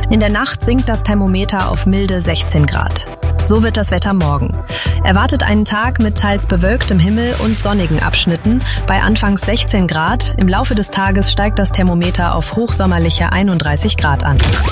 In der Nacht sinkt das Thermometer auf milde 16 Grad. So wird das Wetter morgen. Erwartet einen Tag mit teils bewölktem Himmel und sonnigen Abschnitten bei anfangs 16 Grad. Im Laufe des Tages steigt das Thermometer auf hochsommerliche 31 Grad an.